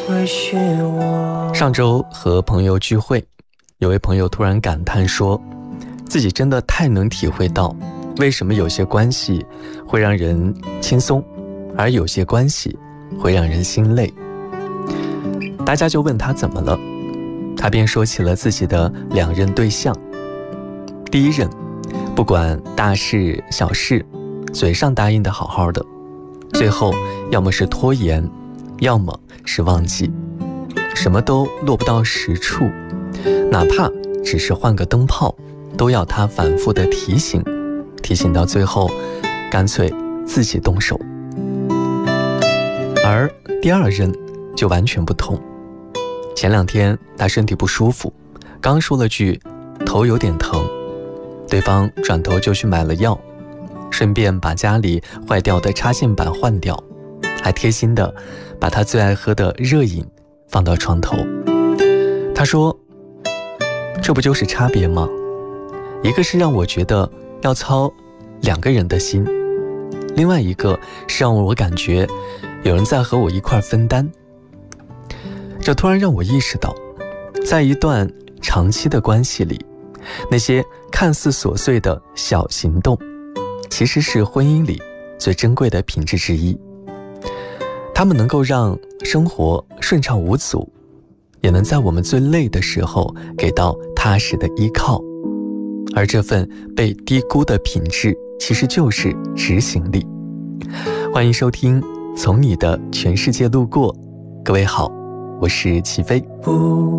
上周和朋友聚会，有位朋友突然感叹说，自己真的太能体会到为什么有些关系会让人轻松，而有些关系会让人心累。大家就问他怎么了，他便说起了自己的2任对象。第一任，不管大事小事，嘴上答应的好好的，最后要么是拖延，要么是忘记，什么都落不到实处，哪怕只是换个灯泡，都要他反复的提醒到最后干脆自己动手。而第2任就完全不同。前2天他身体不舒服，刚说了句头有点疼，对方转头就去买了药，顺便把家里坏掉的插线板换掉，还贴心的把他最爱喝的热饮放到床头。他说，这不就是差别吗？一个是让我觉得要操2个人的心，另外一个是让我感觉有人在和我一块分担。这突然让我意识到，在一段长期的关系里，那些看似琐碎的小行动，其实是婚姻里最珍贵的品质之一。它们能够让生活顺畅无阻，也能在我们最累的时候给到踏实的依靠。而这份被低估的品质，其实就是执行力。欢迎收听从你的全世界路过，各位好，我是齐飞。